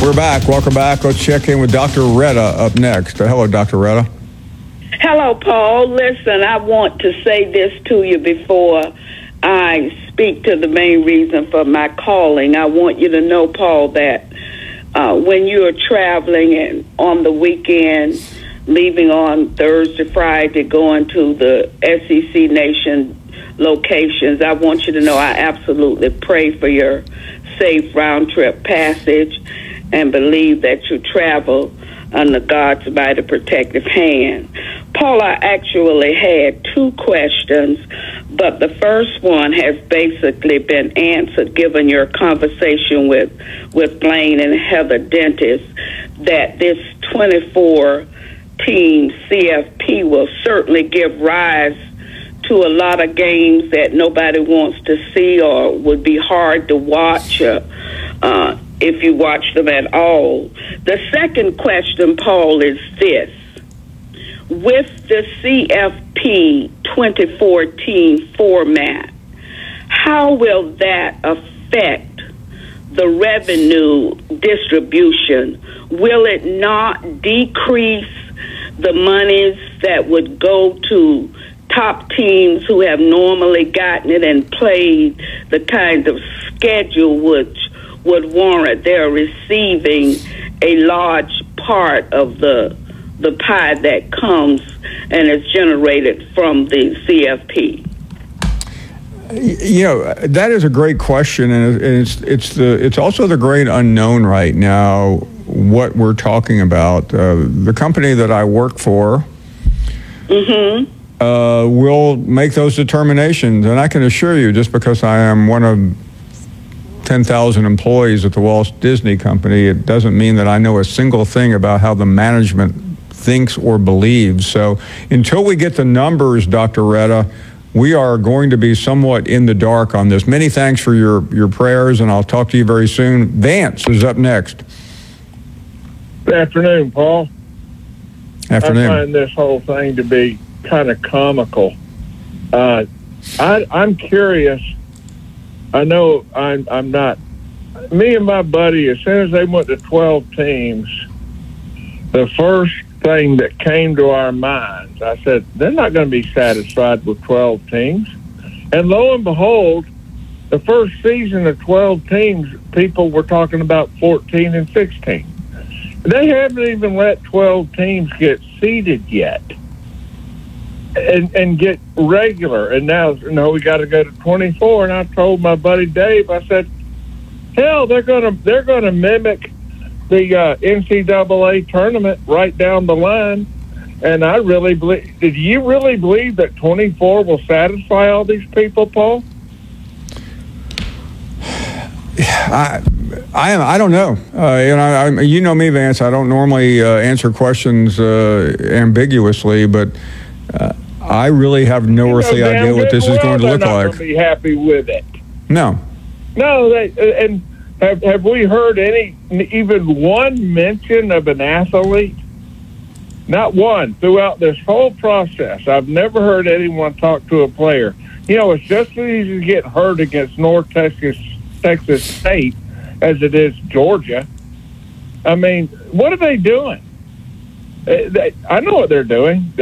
We're back. Welcome back. Let's check in with Dr. Retta up next. Hello, Dr. Retta. Hello, Paul. Listen, I want to say this to you before I speak to the main reason for my calling. I want you to know, Paul, that when you are traveling and on the weekend, leaving on Thursday, Friday, going to the SEC Nation locations, I want you to know I absolutely pray for your safe round-trip passage and believe that you travel under God's mighty protective hand. Paul, I actually had two questions, but the first one has basically been answered given your conversation with Blaine and Heather Dentis, that this 24-team CFP will certainly give rise to a lot of games that nobody wants to see or would be hard to watch if you watch them at all. The second question, Paul, is this. With the CFP 24-team format, how will that affect the revenue distribution? Will it not decrease the monies that would go to top teams who have normally gotten it and played the kind of schedule which would warrant their receiving a large part of the pie that comes and is generated from the CFP? You know, that is a great question, and it's also the great unknown right now. What we're talking about, the company that I work for, will make those determinations, and I can assure you, just because I am one of 10,000 employees at the Walt Disney Company, it doesn't mean that I know a single thing about how the management thinks or believes. So until we get the numbers, Dr. Retta, we are going to be somewhat in the dark on this. Many thanks for your prayers, and I'll talk to you very soon. Vance is up next. Good afternoon, Paul. Afternoon. I find this whole thing to be kind of comical. I'm curious. I know I'm not. Me and my buddy, as soon as they went to 12 teams, the first thing that came to our minds, I said, they're not going to be satisfied with 12 teams. And lo and behold, the first season of 12 teams, people were talking about 14 and 16. They haven't even let 12 teams get seeded yet and get regular. And now, we got to go to 24. And I told my buddy Dave, I said, hell, they're gonna mimic the NCAA tournament right down the line. And I really believe. Did you really believe that 24 will satisfy all these people, Paul? I don't know. You know me, Vance. I don't normally answer questions ambiguously, but I really have no earthly idea what this is going to look like. They're not going to be happy with it. No. And have we heard even one mention of an athlete? Not one throughout this whole process. I've never heard anyone talk to a player. It's just as easy to get hurt against North Texas State as it is Georgia. I mean, what are they doing? I know what they're doing.